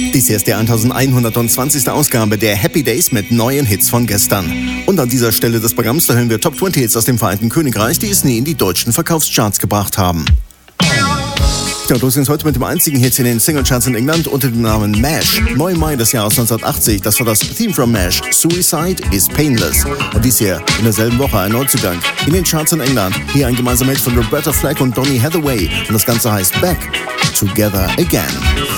Dies hier ist die 1120. Ausgabe der Happy Days mit neuen Hits von gestern. Und an dieser Stelle des Programms, da hören wir Top 20 Hits aus dem Vereinigten Königreich, die es nie in die deutschen Verkaufscharts gebracht haben. Ja, los geht's heute mit dem einzigen Hit in den Singlecharts in England unter dem Namen MASH. 9. Mai des Jahres 1980, das war das Theme from MASH, Suicide is Painless. Und dies hier in derselben Woche ein Neuzugang in den Charts in England. Hier ein gemeinsamer Hit von Roberta Flack und Donny Hathaway. Und das Ganze heißt Back Together Again.